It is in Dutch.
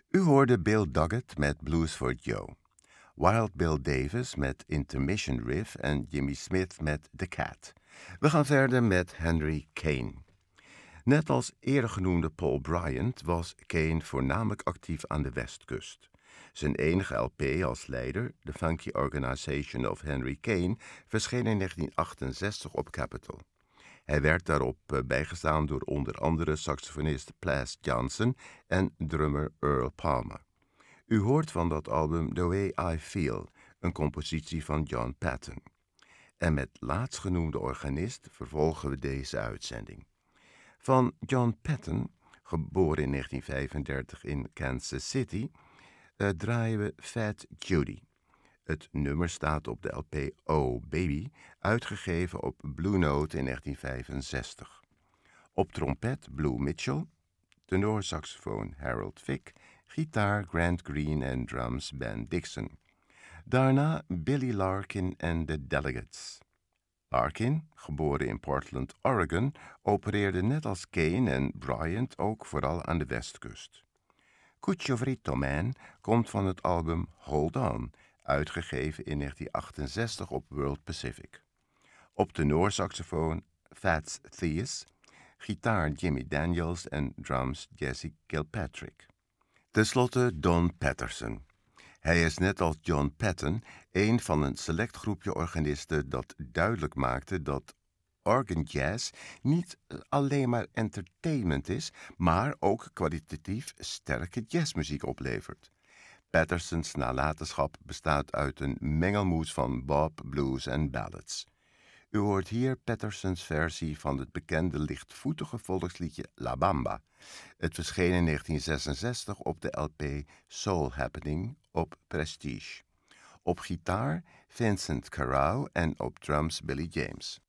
U hoorde Bill Doggett met Blues for Joe, Wild Bill Davis met Intermission Riff en Jimmy Smith met The Cat. We gaan verder met Henry Kane. Net als eerder genoemde Paul Bryant was Kane voornamelijk actief aan de Westkust. Zijn enige LP als leider, The Funky Organization of Henry Kane, verscheen in 1968 op Capitol. Hij werd daarop bijgestaan door onder andere saxofonist Plas Johnson en drummer Earl Palmer. U hoort van dat album The Way I Feel, een compositie van John Patton. En met laatstgenoemde organist vervolgen we deze uitzending. Van John Patton, geboren in 1935 in Kansas City, draaien we Fat Judy. Het nummer staat op de LP Oh Baby, uitgegeven op Blue Note in 1965. Op trompet Blue Mitchell, tenorsaxofoon Harold Vick, gitaar Grant Green en drums Ben Dixon. Daarna Billy Larkin en The Delegates. Larkin, geboren in Portland, Oregon, opereerde net als Kane en Bryant ook vooral aan de westkust. Cuccio Fritto Man komt van het album Hold On, uitgegeven in 1968 op World Pacific. Op tenorsaxofoon Fats Theus, gitaar Jimmy Daniels en drums Jesse Kilpatrick. Ten slotte Don Patterson. Hij is net als John Patton een van een select groepje organisten dat duidelijk maakte dat organ jazz niet alleen maar entertainment is, maar ook kwalitatief sterke jazzmuziek oplevert. Pattersons nalatenschap bestaat uit een mengelmoes van bop, blues en ballads. U hoort hier Pattersons versie van het bekende lichtvoetige volksliedje La Bamba. Het verscheen in 1966 op de LP Soul Happening op Prestige. Op gitaar Vincent Carrao en op drums Billy James.